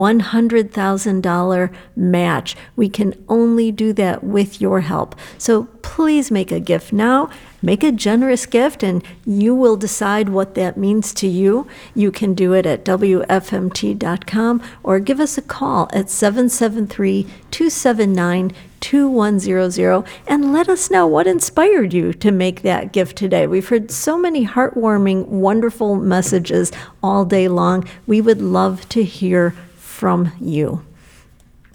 $100,000 match. We can only do that with your help. So please make a gift now. Make a generous gift, and you will decide what that means to you. You can do it at WFMT.com or give us a call at 773-279-2100 and let us know what inspired you to make that gift today. We've heard so many heartwarming, wonderful messages all day long. We would love to hear from you.